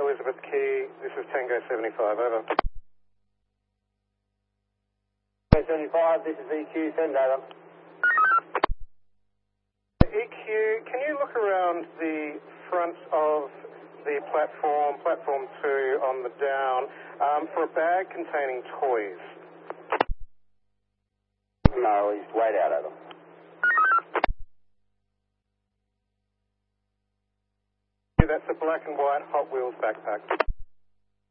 Elizabeth Key, this is Tango 75, over. Tango 75, this is EQ, send over. EQ, can you look around the front of the platform 2 on the down, for a bag containing toys? No, he's way out over. That's a black and white Hot Wheels backpack.